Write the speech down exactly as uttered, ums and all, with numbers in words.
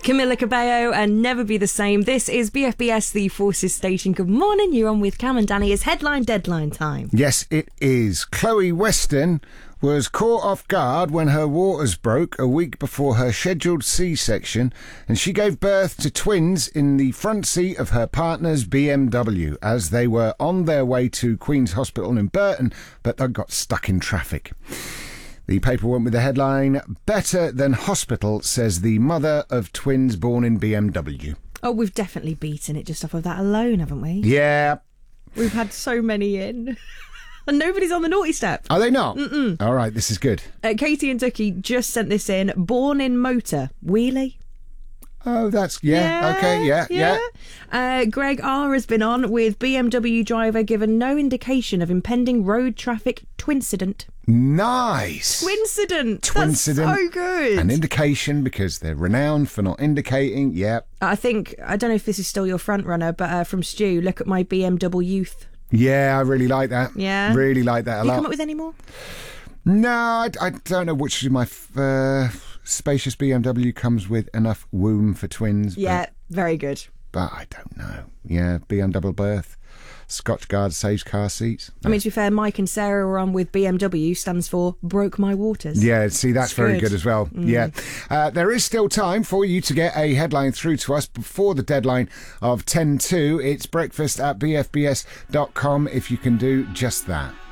Camila Cabello and Never Be the Same. This is B F B S, the Forces Station. Good morning. You're on with Cam and Danny. It's headline deadline time. Yes, it is. Chloe Weston was caught off guard when her waters broke a week before her scheduled C-section, and she gave birth to twins in the front seat of her partner's B M W as they were on their way to Queen's Hospital in Burton, but they got stuck in traffic. The paper went with the headline, "Better Than Hospital, says the mother of twins born in B M W." Oh, we've definitely beaten it just off of that alone, haven't we? Yeah. We've had so many in. And nobody's on the naughty step. Are they not? Mm-mm. All right, this is good. Uh, Katie and Ducky just sent this in. Born in motor. Wheelie. Oh, that's, yeah, yeah okay, yeah, yeah. yeah. Uh, Greg R has been on with B M W driver given no indication of impending road traffic twincident. Nice. Twincident. Twincident. That's so good. An indication because they're renowned for not indicating. Yep. I think, I don't know if this is still your front runner, but uh, from Stu, look at my B M W youth. Yeah, I really like that. Yeah. Really like that a Have lot. you come up with any more? No, I, I don't know which of my uh, spacious B M W comes with enough womb for twins. Yeah, but, very good. But I don't know. Yeah, B M double berth. Scotch Guard saves car seats. I mean, to be fair, Mike and Sarah were on with B M W, stands for Broke My Waters. Yeah, see, that's it's very good. good as well. Mm. Yeah. Uh, there is still time for you to get a headline through to us before the deadline of ten two. It's breakfast at b f b s dot com if you can do just that.